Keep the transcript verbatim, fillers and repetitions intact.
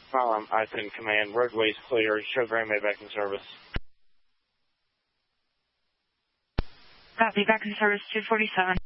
Um, I ten command, roadways clear, show Grand Bay back in service. Copy, back in service two forty-seven.